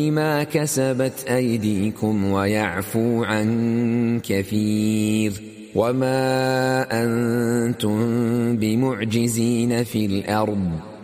ما كسبت أيديكم ويعفو عن كثير وما أنتم بمعجزين في الأرض